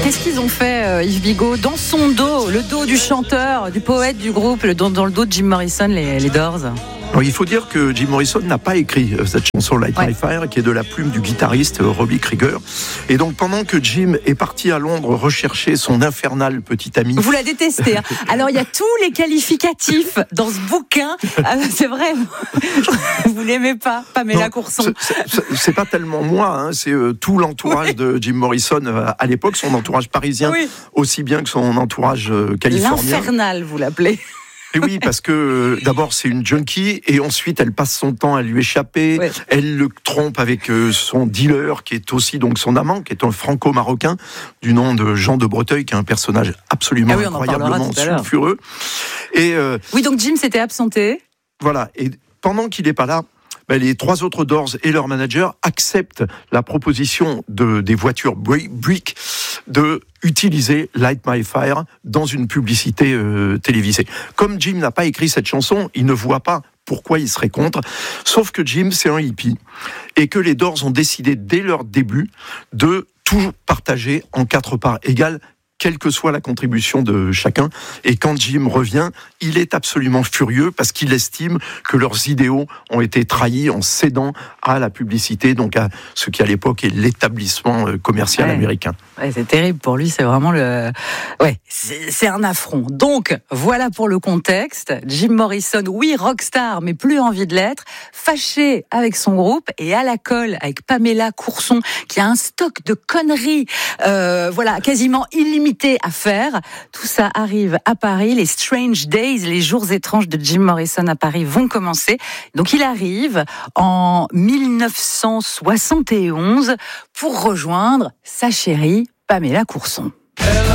Qu'est-ce qu'ils ont fait, Yves Bigot, dans son dos, le dos du chanteur, du poète du groupe, dans le dos de Jim Morrison, les Doors? Alors, il faut dire que Jim Morrison n'a pas écrit cette chanson Light My Fire, qui est de la plume du guitariste Robbie Krieger. Et donc pendant que Jim est parti à Londres rechercher son infernal petit ami... Vous la détestez, hein. Alors il y a tous les qualificatifs dans ce bouquin. C'est vrai, vous l'aimez pas, Pamela Courson. C'est pas tellement moi, hein, c'est tout l'entourage de Jim Morrison à l'époque, son entourage parisien, aussi bien que son entourage californien. L'infernal, vous l'appelez. Et oui, parce que d'abord c'est une junkie et ensuite elle passe son temps à lui échapper. Ouais. Elle le trompe avec son dealer qui est aussi donc son amant, qui est un franco-marocain du nom de Jean de Breteuil, qui est un personnage absolument incroyablement sulfureux. Et oui, donc Jim s'était absenté. Voilà. Et pendant qu'il n'est pas là, les trois autres Doors et leur manager acceptent la proposition des voitures Buick de utiliser Light My Fire dans une publicité télévisée. Comme Jim n'a pas écrit cette chanson, il ne voit pas pourquoi il serait contre. Sauf que Jim, c'est un hippie et que les Doors ont décidé dès leur début de tout partager en 4 parts égales, quelle que soit la contribution de chacun. Et quand Jim revient, il est absolument furieux parce qu'il estime que leurs idéaux ont été trahis en cédant à la publicité, donc à ce qui à l'époque est l'établissement commercial américain. Ouais, c'est terrible pour lui, c'est vraiment c'est un affront. Donc, voilà pour le contexte. Jim Morrison, oui, rockstar, mais plus envie de l'être, fâché avec son groupe et à la colle avec Pamela Courson, qui a un stock de conneries, quasiment illimité à faire. Tout ça arrive à Paris. Les Strange Days, les jours étranges de Jim Morrison à Paris vont commencer. Donc il arrive en 1971 pour rejoindre sa chérie Pamela Courson.